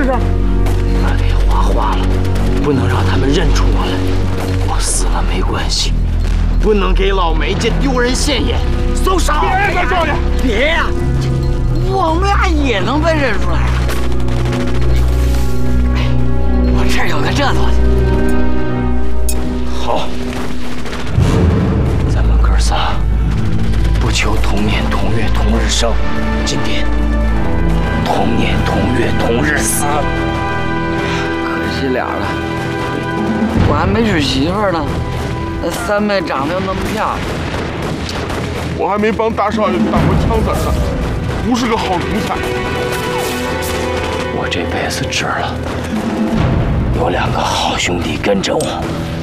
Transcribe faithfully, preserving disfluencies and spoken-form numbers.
事？ 那得画画了，不能让他们认出我来。我死了没关系，不能给老梅家丢人现眼。松手！ 别呀，少爷！ 别呀！我们俩也能被认出来啊！我这儿有个这东西。好，咱们哥仨不求同年同月同日生，今天同年同月同日死。可惜俩了，我还没娶媳妇呢。那三妹长得又那么漂亮， 我还没帮大少爷打过枪子呢，不是个好奴才。 我这辈子值了，有两个好兄弟跟着我。